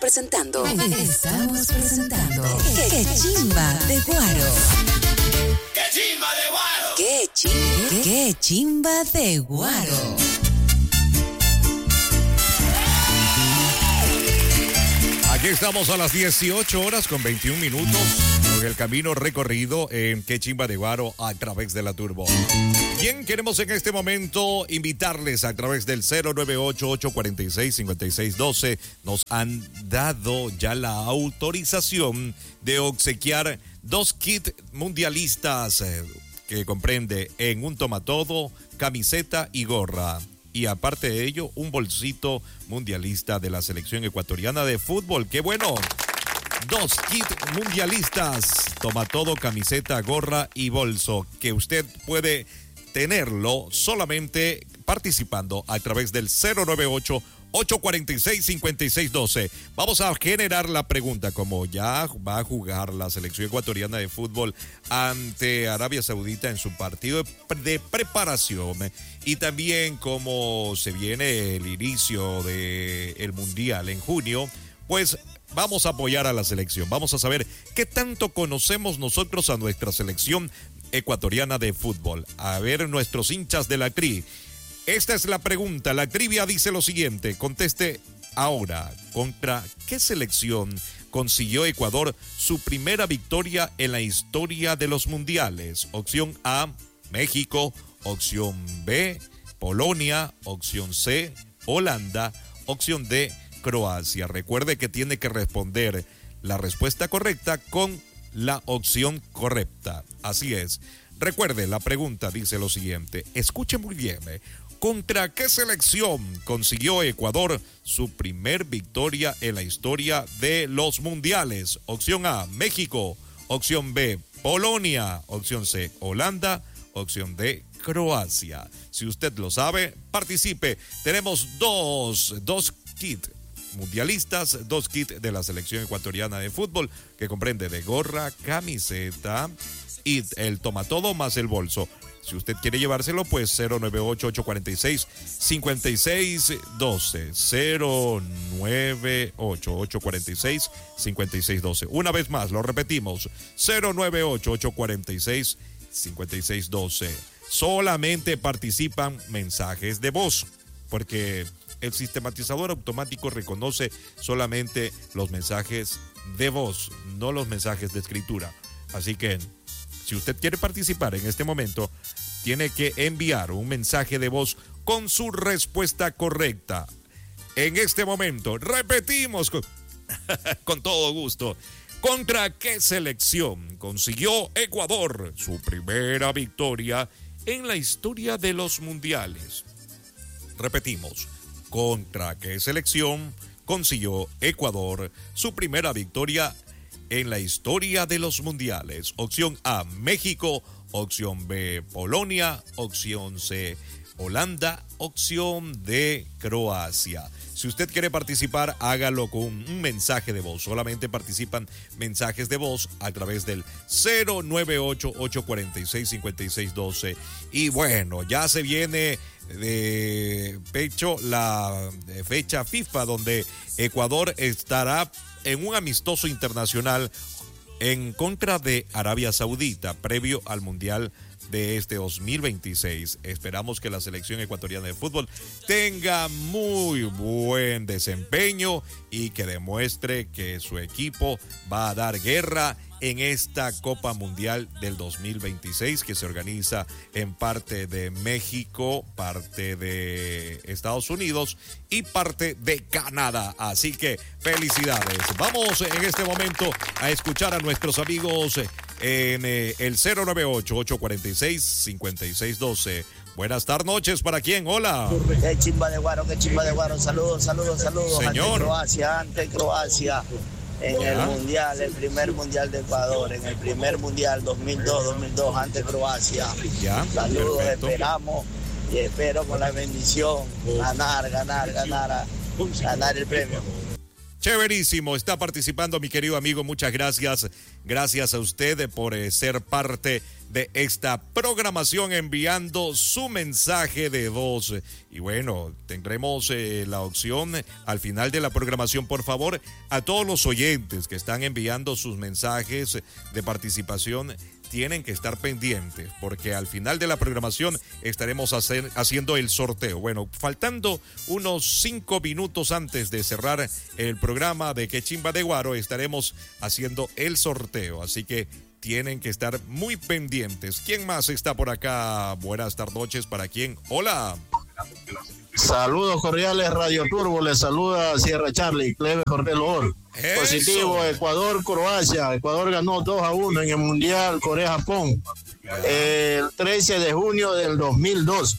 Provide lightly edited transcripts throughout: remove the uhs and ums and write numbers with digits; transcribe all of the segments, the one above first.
presentando. Estamos presentando. ¡Qué chimba de Guaro! ¡Qué chimba de Guaro! ¡Qué chimba de Guaro! Aquí estamos a las 18 horas con 21 minutos con el camino recorrido en Qué Chimba de Guaro a través de la Turbo. Bien, queremos en este momento invitarles a través del 098-846-5612. Nos han dado ya la autorización de obsequiar 2 kits mundialistas que comprende en un tomatodo, camiseta y gorra. Y aparte de ello, un bolsito mundialista de la selección ecuatoriana de fútbol. ¡Qué bueno! 2 kits mundialistas, tomatodo, camiseta, gorra y bolso, que usted puede tenerlo solamente participando a través del 098-846-5612. Vamos a generar la pregunta, como ya va a jugar la selección ecuatoriana de fútbol ante Arabia Saudita en su partido de preparación, y también como se viene el inicio del Mundial en junio, pues vamos a apoyar a la selección. Vamos a saber qué tanto conocemos nosotros a nuestra selección ecuatoriana de fútbol. A ver, nuestros hinchas de la CRI. Esta es la pregunta. La trivia dice lo siguiente. Conteste ahora. ¿Contra qué selección consiguió Ecuador su primera victoria en la historia de los mundiales? Opción A, México. Opción B, Polonia. Opción C, Holanda. Opción D, Croacia. Recuerde que tiene que responder la respuesta correcta con la opción correcta. Así es. Recuerde, la pregunta dice lo siguiente. Escuche muy bien. ¿Contra qué selección consiguió Ecuador su primer victoria en la historia de los mundiales? Opción A, México. Opción B, Polonia. Opción C, Holanda. Opción D, Croacia. Si usted lo sabe, participe. Tenemos dos kits mundialistas, 2 kits de la selección ecuatoriana de fútbol, que comprende de gorra, camiseta y el tomatodo más el bolso. Si usted quiere llevárselo, pues 098-846-5612. 098-846-5612. Una vez más, lo repetimos. 098-846-5612. Solamente participan mensajes de voz, porque el sistematizador automático reconoce solamente los mensajes de voz, no los mensajes de escritura. Así que, si usted quiere participar en este momento, tiene que enviar un mensaje de voz con su respuesta correcta. En este momento, repetimos con todo gusto. ¿Contra qué selección consiguió Ecuador su primera victoria en la historia de los mundiales? Repetimos. ¿Contra qué selección consiguió Ecuador su primera victoria en la historia de los mundiales? Opción A, México. Opción B, Polonia. Opción C, Holanda. Opción D, Croacia. Si usted quiere participar, hágalo con un mensaje de voz. Solamente participan mensajes de voz a través del 098-846-5612. Y bueno, ya se viene de pecho la fecha FIFA, donde Ecuador estará en un amistoso internacional en contra de Arabia Saudita, previo al Mundial de este 2026. Esperamos que la selección ecuatoriana de fútbol tenga muy buen desempeño y que demuestre que su equipo va a dar guerra en esta Copa Mundial del 2026, que se organiza en parte de México, parte de Estados Unidos y parte de Canadá. Así que felicidades. Vamos en este momento a escuchar a nuestros amigos en el 098-846-5612. Buenas noches, ¿para quién? Hola. Qué chimba de Guaro, qué chimba de Guaro. Saludos. Señor. Ante Croacia. En el mundial, el primer mundial de Ecuador, en el primer mundial 2002 ante Croacia. Ya, saludos, perfecto. Esperamos y espero con la bendición ganar el premio. Chéverísimo, está participando mi querido amigo, muchas gracias. Gracias a usted por ser parte de esta programación enviando su mensaje de voz. Y bueno, tendremos la opción al final de la programación. Por favor, a todos los oyentes que están enviando sus mensajes de participación, tienen que estar pendientes porque al final de la programación estaremos haciendo el sorteo. Bueno, faltando unos 5 minutos antes de cerrar el programa de Que Chimba de Guaro, estaremos haciendo el sorteo. Así que tienen que estar muy pendientes. ¿Quién más está por acá? Buenas noches. ¿Para quién? Hola. Saludos cordiales, Radio Turbo, les saluda Sierra Charlie, Cleves Jorge Lor. Positivo, Ecuador, Croacia. Ecuador ganó 2-1 en el Mundial Corea-Japón el 13 de junio del 2002.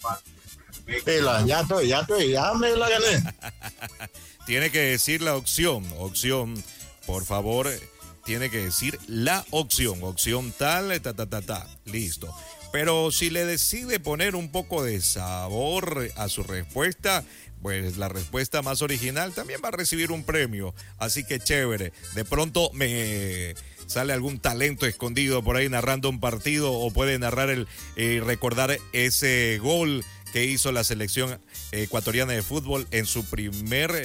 Ya me la gané. Tiene que decir la opción, por favor, tiene que decir la opción tal, listo. Pero si le decide poner un poco de sabor a su respuesta, pues la respuesta más original también va a recibir un premio. Así que chévere. De pronto me sale algún talento escondido por ahí narrando un partido o puede narrar recordar ese gol que hizo la selección ecuatoriana de fútbol en su primer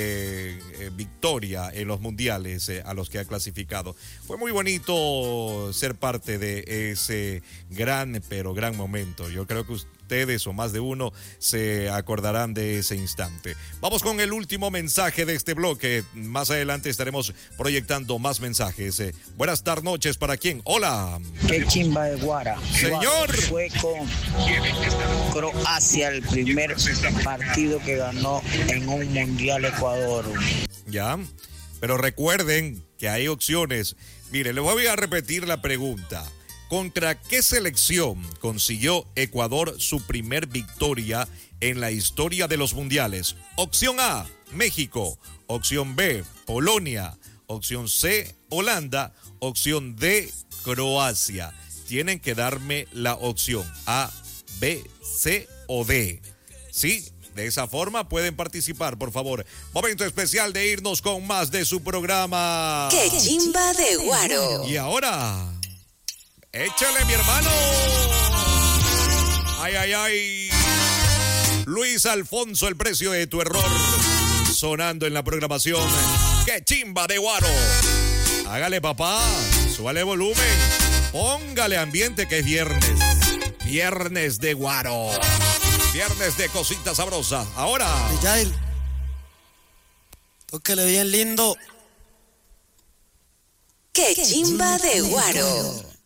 victoria en los mundiales a los que ha clasificado. Fue muy bonito ser parte de ese gran momento. Yo creo que ustedes o más de uno se acordarán de ese instante. Vamos con el último mensaje de este bloque. Más adelante estaremos proyectando más mensajes. Buenas noches, ¿para quién? Hola. Que Chimba de Guara. Señor. Fue con Croacia el primer partido que ganó en un mundial Ecuador. Ya, pero recuerden que hay opciones. Mire, les voy a repetir la pregunta. ¿Contra qué selección consiguió Ecuador su primer victoria en la historia de los mundiales? Opción A, México. Opción B, Polonia. Opción C, Holanda. Opción D, Croacia. Tienen que darme la opción A, B, C o D. ¿Sí? De esa forma pueden participar, por favor. Momento especial de irnos con más de su programa. ¡Qué chimba de Guaro! Y ahora, échale, mi hermano. Ay. Luis Alfonso, el precio de tu error. Sonando en la programación. ¡Qué chimba de Guaro! Hágale, papá. Súbale volumen. Póngale ambiente que es viernes. Viernes de Guaro. Viernes de cositas sabrosas. Ahora. Jair, tóquele bien lindo. ¡Qué chimba de Guaro!